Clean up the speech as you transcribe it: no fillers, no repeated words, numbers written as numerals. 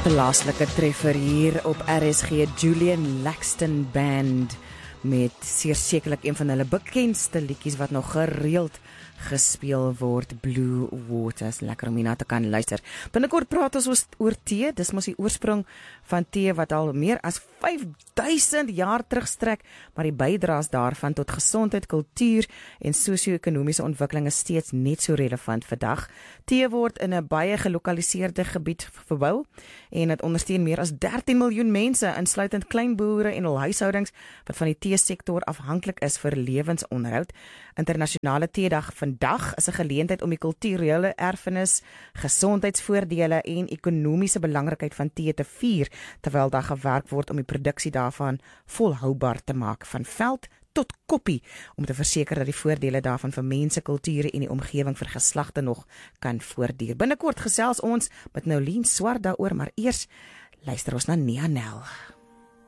Plaaslike treffer hier op RSG, Julian Laxton Band met sekerlik een van hulle bekendste liedjies wat nog gereeld gespeel word, Blue Waters. Lekker om hierna te kan luister. Binnekort praat ons oor tee. Dis mos die oorsprong van tee wat al meer as 5000 jaar terugstrek, maar die bydraes daarvan tot gesondheid, kultuur en sosio-ekonomiese ontwikkeling is steeds net so relevant vandag. Tee word in 'n baie gelokaliseerde gebied verbou en dit ondersteun meer as 13 miljoen mense, insluitend klein boere en hul huishoudings wat van die teesektor afhanklik is vir lewensonderhoud. Internasionale Teedag vandag is 'n geleentheid om die kulturele erfenis, gesondheidsvoordele en ekonomiese belangrikheid van tee te vier, terwyl daar gewerk word om die produksie daarvan volhoubaar te maak, van veld tot koppie, om te verseker dat die voordele daarvan vir mense, kulture en die omgewing vir geslagte nog kan voortduur. Binnekort gesels ons met Nolien Swart daaroor, maar eers luister ons na Nia Nel.